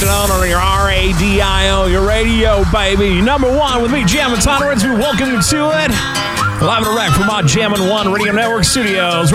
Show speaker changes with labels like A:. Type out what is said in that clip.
A: it on your RADIO, your radio, baby. Number one with me, Jammin' Tolerance. We welcome you to it. Live and direct from our Jammin' One Radio Network studios.